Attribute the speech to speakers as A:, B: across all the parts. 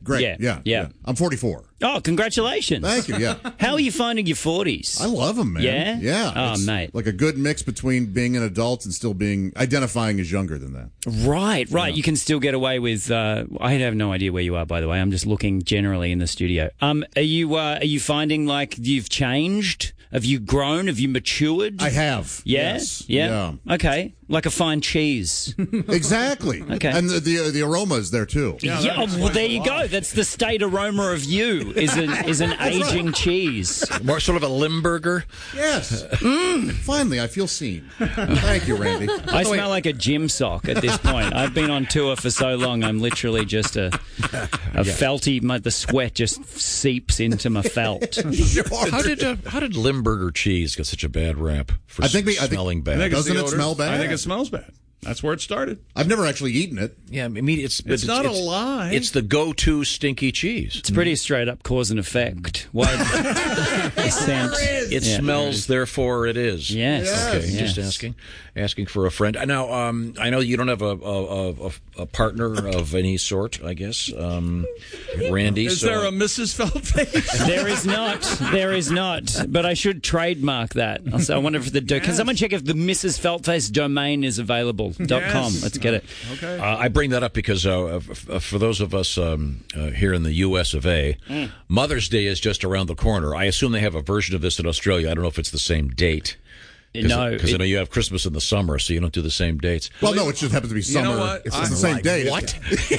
A: great. Yeah. I'm 44.
B: Oh, congratulations.
A: Thank you, yeah.
B: How are you finding your 40s?
A: I love them, man.
B: Yeah?
A: Yeah.
B: Oh,
A: It's
B: mate.
A: like a good mix between being an adult and still identifying as younger than that.
B: Right. You can still get away with. I have no idea where you are, by the way. I'm just looking generally in the studio. Are you finding like you've changed? Have you grown? Have you matured?
A: I have.
B: Yeah?
A: Yes.
B: Yeah. Okay. Like a fine cheese.
A: Exactly.
B: Okay.
A: And the aroma is there too.
B: Yeah, well, there you go. That's the state aroma of you. Is an aging cheese.
C: More sort of a Limburger.
A: Yes. Finally, I feel seen. Thank you, Randy.
B: I smell like a gym sock at this point. I've been on tour for so long. I'm literally just a felty. The sweat just seeps into my felt.
C: How did Limburger cheese get such a bad rap for smelling bad?
A: Doesn't it smell bad?
D: I think it smells bad. That's where it started.
A: I've never actually eaten it.
C: Yeah, I mean, it's
D: not a lie.
C: It's the go-to stinky cheese.
B: It's pretty straight up cause and effect. Scent.
C: It smells, therefore it is.
B: Yes.
C: Okay,
B: Yes.
C: just asking for a friend. Now, I know you don't have a partner of any sort, I guess, Randy.
D: Is there a Mrs. Feldface?
B: There is not. But I should trademark that. So I wonder if can someone check if the Mrs. Feldface domain is available? .com. Let's get it.
D: Okay.
C: I bring that up because for those of us here in the U.S. of A., Mother's Day is just around the corner. I assume they have a version of this in Australia. I don't know if it's the same date.
B: No,
C: because I know you have Christmas in the summer, so you don't do the same dates.
A: Well, no, it just happens to be summer.
D: You know what?
A: It's the same day.
C: What?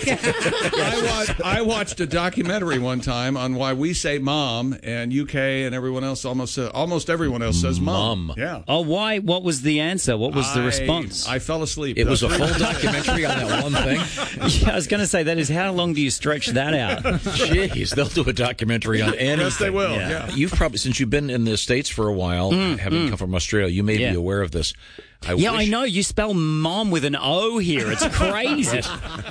D: I watched a documentary one time on why we say mom, and UK and everyone else almost everyone else says mom. Yeah.
B: Oh, why? What was the answer? What was the response?
D: I fell asleep.
C: It was a full documentary on that one thing.
B: Yeah, I was going to say that is how long do you stretch that out?
C: Jeez, they'll do a documentary on anything.
D: Yes, they will. Yeah.
C: You've probably, since you've been in the States for a while, having come from Australia, you may be aware of this.
B: I know. You spell mom with an O here. It's crazy.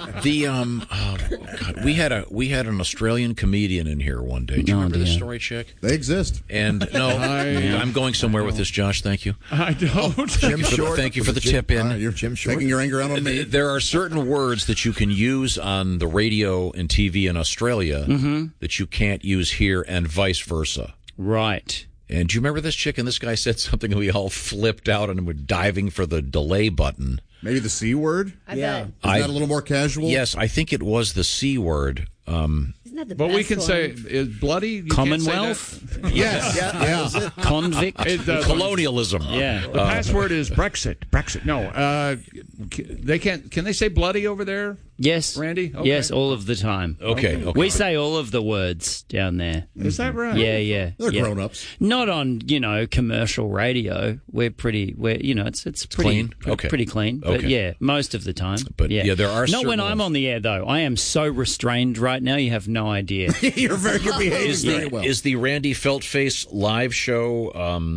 C: We had an Australian comedian in here one day. Do you remember this story, Chick?
A: They exist.
C: And no, I'm going somewhere with this, Josh. Thank you.
D: I don't.
C: Thank you for the tip in.
A: You're taking your anger out on me.
C: There are certain words that you can use on the radio and TV in Australia that you can't use here, and vice versa.
B: Right.
C: And do you remember this chick? And this guy said something, and we all flipped out and were diving for the delay button.
A: Maybe the C word?
E: Yeah.
A: Is that a little more casual?
C: Yes, I think it was the C word.
E: Isn't that the
D: But
E: best
D: we can
E: one?
D: say is bloody. You
B: Commonwealth?
D: Can't say
A: Yes. Yeah.
B: Convict?
D: that.
C: Colonialism.
B: Yeah.
D: The password is Brexit. Brexit. No. They can't. Can they say bloody over there?
B: Yes.
D: Randy? Okay.
B: Yes, all of the time.
C: Okay.
B: We say all of the words down there.
D: Is that right?
B: Yeah.
A: They're grown-ups.
B: Not on, commercial radio. It's pretty
C: clean? Okay.
B: pretty clean. But
C: Okay.
B: yeah, most of the time.
C: But,
B: yeah,
C: there are
B: not when
C: certain
B: I'm
C: ones.
B: on the air though. I am so restrained right now. You have no idea.
A: You're behaving very well.
C: Is the Randy Feltface live show?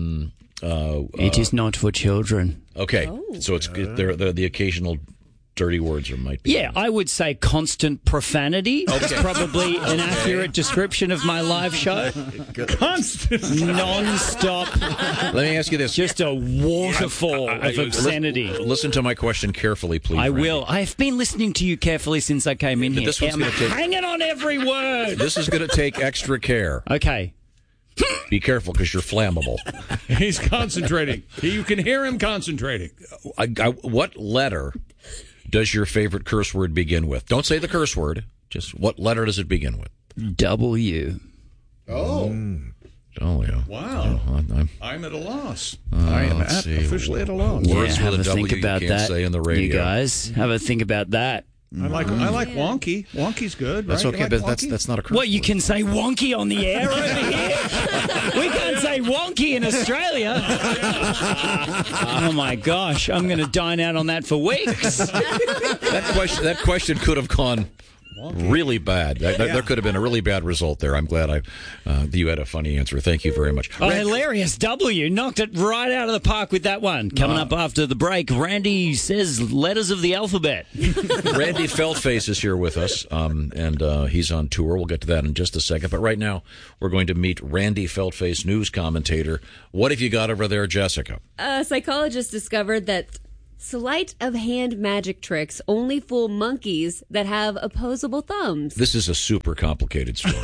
B: It is not for children.
C: Okay, so it's there. The occasional dirty words might be.
B: Yeah, I would say constant profanity. That's probably an accurate description of my live show.
D: Constant.
B: Non-stop.
C: Let me ask you this:
B: Just a waterfall of obscenity.
C: Listen to my question carefully, please.
B: I
C: Randy.
B: will. I've been listening to you carefully since I came in here.
C: This one's
B: I'm
C: gonna take-
B: hanging on every word.
C: This is going to take extra care.
B: Okay.
C: Be careful because you're flammable.
D: He's concentrating. You can hear him concentrating.
C: What letter does your favorite curse word begin with? Don't say the curse word. Just what letter does it begin with?
B: W.
C: Oh, yeah.
D: Wow. I'm at a loss. I am officially at a loss.
C: Words
B: have
C: with
B: a
C: W
B: think about
C: you can't
B: that.
C: say in the radio.
B: You guys have a think about that.
D: I like wonky. Wonky's good.
C: That's
D: right?
C: okay,
D: You
C: but
D: like wonky?
C: that's not a curse
B: What, you
C: word.
B: can say wonky on the air over here? We can't say wonky in Australia. Oh, my gosh. I'm going to dine out on that for weeks.
C: That question could have gone really bad. There could have been a really bad result there. I'm glad you had a funny answer. Thank you very much.
B: Oh, hilarious. W knocked it right out of the park with that one. Coming up after the break, Randy says letters of the alphabet.
C: Randy Feltface is here with us, and he's on tour. We'll get to that in just a second. But right now, we're going to meet Randy Feltface, news commentator. What have you got over there, Jessica?
E: A psychologist discovered that Sleight of hand magic tricks only fool monkeys that have opposable thumbs.
C: This is a super complicated story.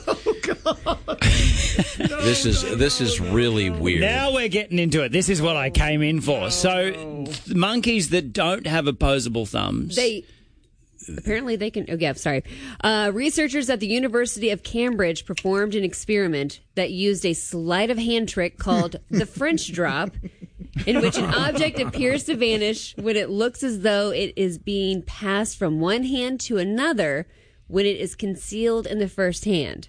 C: This is really weird.
B: Now we're getting into it. This is what I came in for. So, monkeys that don't have opposable thumbs.
E: Apparently they can. Oh, yeah, sorry. Researchers at the University of Cambridge performed an experiment that used a sleight of hand trick called the French drop, in which an object appears to vanish when it looks as though it is being passed from one hand to another when it is concealed in the first hand.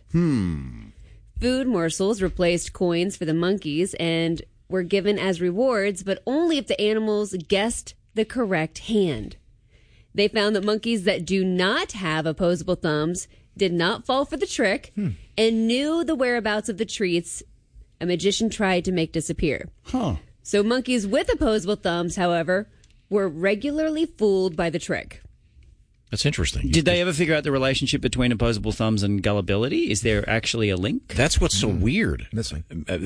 E: Food morsels replaced coins for the monkeys and were given as rewards, but only if the animals guessed the correct hand. They found that monkeys that do not have opposable thumbs did not fall for the trick and knew the whereabouts of the treats a magician tried to make disappear. So monkeys with opposable thumbs, however, were regularly fooled by the trick.
C: That's interesting.
B: Did they ever figure out the relationship between opposable thumbs and gullibility? Is there actually a link?
C: That's what's so weird.
F: Missing.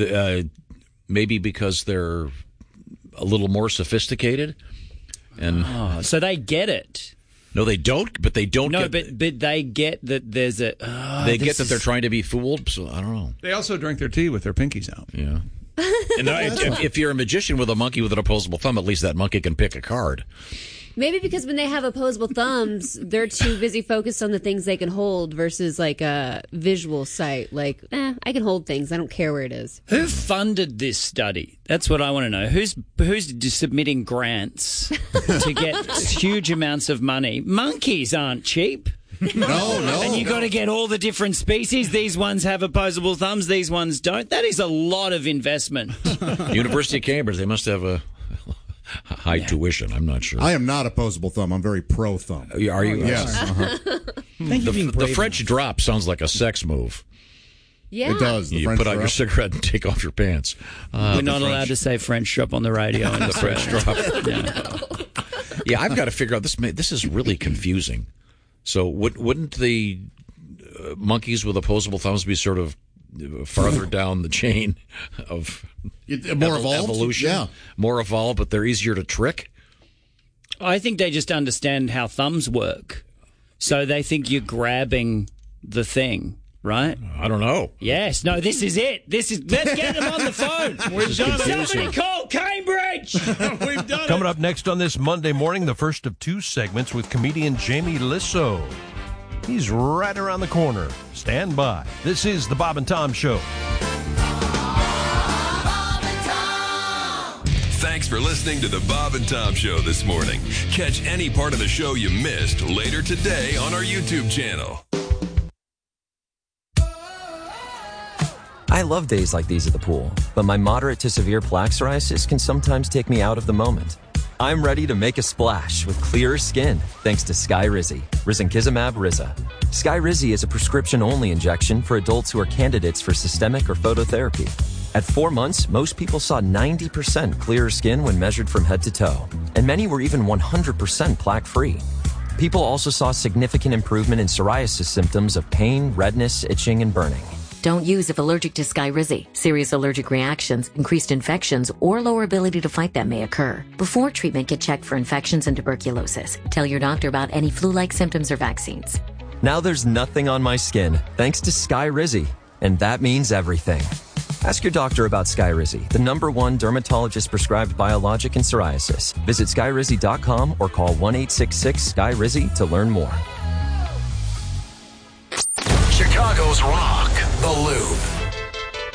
C: Maybe because they're a little more sophisticated. And
B: so they get it.
C: No, they don't. But they don't.
B: No,
C: get,
B: but they get that there's a.
C: They get that they're trying to be fooled. So I don't know.
D: They also drink their tea with their pinkies out.
C: Yeah. And if you're a magician with a monkey with an opposable thumb, at least that monkey can pick a card.
E: Maybe because when they have opposable thumbs, they're too busy focused on the things they can hold versus like a visual sight. Like, I can hold things. I don't care where it is.
B: Who funded this study? That's what I want to know. Who's submitting grants to get huge amounts of money? Monkeys aren't cheap.
A: No.
B: And you got to get all the different species. These ones have opposable thumbs. These ones don't. That is a lot of investment.
C: University of Cambridge, they must have a high tuition. I'm not sure.
A: I am not opposable thumb. I'm very pro thumb.
C: Are you?
A: Yes.
F: Thank you for being
C: The
F: brave.
C: French drop sounds like a sex move.
E: Yeah.
A: It does. The
C: You
A: French
C: put out your
A: drop.
C: cigarette and take off your pants.
B: We're not allowed to say French drop on the radio.
C: The French drop. Yeah, I've got to figure out this. This is really confusing. So wouldn't the monkeys with opposable thumbs be sort of farther down the chain of
A: More evolved?
C: evolution?
A: Yeah.
C: More evolved, but they're easier to trick?
B: I think they just understand how thumbs work. So they think you're grabbing the thing, right?
C: I don't know.
B: Yes. No, this is it. Let's get them on the phone. We've done it. Somebody call Cambridge. We've done
G: Coming up next on this Monday morning, the first of two segments with comedian Jamie Lissow. He's right around the corner. Stand by. This is the Bob and Tom Show.
H: Thanks for listening to the Bob and Tom Show this morning. Catch any part of the show you missed later today on our YouTube channel.
I: I love days like these at the pool, but my moderate to severe plaque psoriasis can sometimes take me out of the moment. I'm ready to make a splash with clearer skin thanks to Skyrizi, risankizumab Riza. Skyrizi is a prescription-only injection for adults who are candidates for systemic or phototherapy. At 4 months, most people saw 90% clearer skin when measured from head to toe, and many were even 100% plaque-free. People also saw significant improvement in psoriasis symptoms of pain, redness, itching, and burning.
J: Don't use if allergic to Skyrizi. Serious allergic reactions, increased infections, or lower ability to fight them may occur. Before treatment, get checked for infections and tuberculosis. Tell your doctor about any flu-like symptoms or vaccines.
I: Now there's nothing on my skin thanks to Skyrizi, and that means everything. Ask your doctor about Skyrizi, the #1 dermatologist-prescribed biologic in psoriasis. Visit Skyrizi.com or call 1-866-SKYRIZI to learn more.
K: Chicago's Rock, The Loop.